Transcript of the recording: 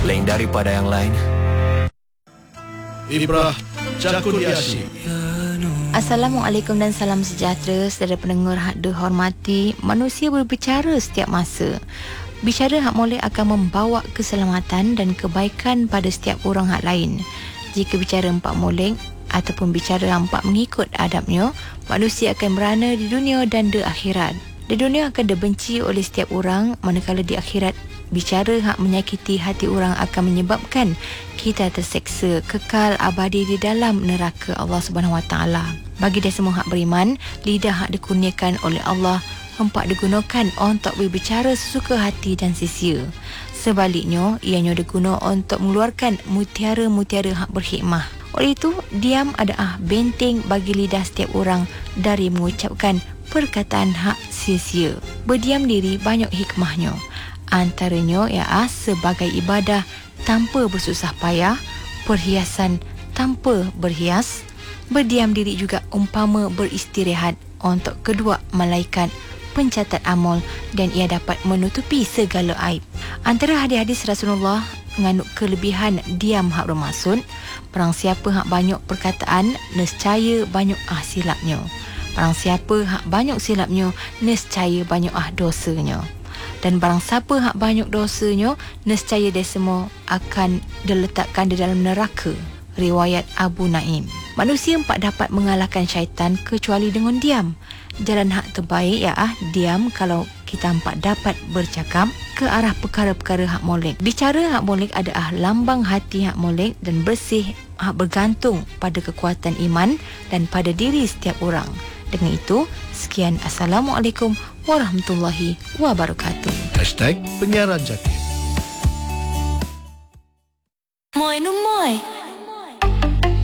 lain daripada yang lain. Ibrah Jakun Yashi. Assalamualaikum dan salam sejahtera saudara pendengar hak dihormati. Manusia berbicara setiap masa. Bicara hak molek akan membawa keselamatan dan kebaikan pada setiap orang hak lain. Jika bicara empat molek ataupun bicara empat mengikut adabnya, manusia akan merana di dunia dan di akhirat. Di dunia akan dibenci oleh setiap orang, manakala di akhirat bicara hak menyakiti hati orang akan menyebabkan kita terseksa kekal abadi di dalam neraka Allah Subhanahu Wa Taala. Bagi dia semua hak beriman, lidah hak dikurniakan oleh Allah hempak digunakan untuk berbicara sesuka hati dan sia-sia. Sebaliknya, ianya digunakan untuk mengeluarkan mutiara-mutiara hak berhikmah. Oleh itu, diam adalah benteng bagi lidah setiap orang dari mengucapkan perkataan hak sia-sia. Berdiam diri banyak hikmahnya. Antaranya ialah sebagai ibadah tanpa bersusah payah, perhiasan tanpa berhias. Berdiam diri juga umpama beristirahat untuk kedua malaikat pencatat amal dan ia dapat menutupi segala aib. Antara hadis-hadis Rasulullah mengandung kelebihan diam hak bermaksud, barang siapa hak banyak perkataan, nescaya banyak silapnya. Barang siapa hak banyak silapnya, nescaya banyak dosanya. Dan barang siapa hak banyak dosanya, nescaya dia semua akan diletakkan di dalam neraka. Riwayat Abu Naim. Manusia empat dapat mengalahkan syaitan kecuali dengan diam. Jalan hak terbaik ialah diam kalau kita empat dapat bercakap ke arah perkara-perkara hak molek. Bicara hak molek adalah lambang hati hak molek dan bersih hak bergantung pada kekuatan iman dan pada diri setiap orang. Dengan itu, sekian. Assalamualaikum warahmatullahi wabarakatuh. #penyiaran Jatim. Moi no moi.